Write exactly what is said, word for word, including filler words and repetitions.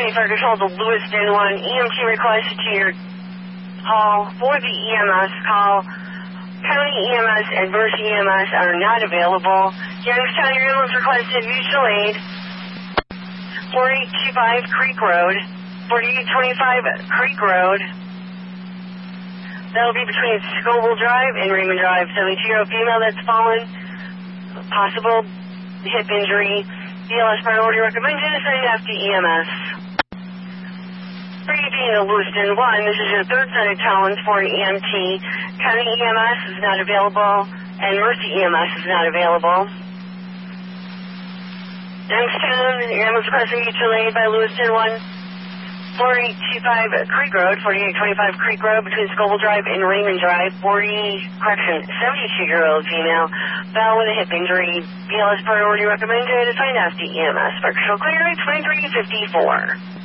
twenty, fire control to Lewiston one. E M T request to your call for the E M S call. County E M S and Mercy E M S are not available. Youngstown ambulance requested mutual aid. forty-eight twenty-five Creek Road. forty-eight twenty-five Creek Road. That'll be between Scoville Drive and Raymond Drive. seventy-two-year-old female that's fallen. Possible hip injury. B L S priority recommended. Assigned after E M S. Breathing to Lewiston one. This is your third set of talents for an E M T. County E M S is not available, and Mercy E M S is not available. Youngstown, ambulance requesting mutual aid by Lewiston one. forty-eight twenty-five Creek Road, forty-eight twenty-five Creek Road between Scoville Drive and Raymond Drive. forty, correction, seventy-two-year-old female fell with a hip injury. B L S priority recommended. Assigned after E M S. Virtual clear, twenty-three fifty-four.